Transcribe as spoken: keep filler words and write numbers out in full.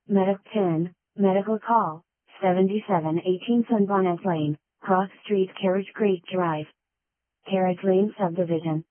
Medic Pin, Medical Call, seventy-seven eighteen Sunbonnet Lane, Cross Street, Carriage Creek Drive. Carriage Lane Subdivision.